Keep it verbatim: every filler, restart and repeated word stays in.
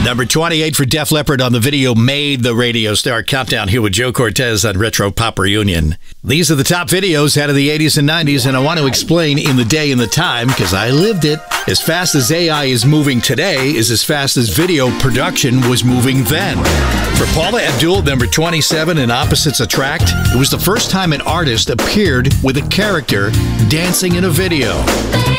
Number twenty-eight for Def Leppard on the video Made the Radio Star Countdown here with Joe Cortez on Retro Pop Reunion. These are the top videos out of the eighties and nineties, and I want to explain in the day and the time because I lived it. As fast as A I is moving today is as fast as video production was moving then. For Paula Abdul, number twenty-seven in Opposites Attract, it was the first time an artist appeared with a character dancing in a video.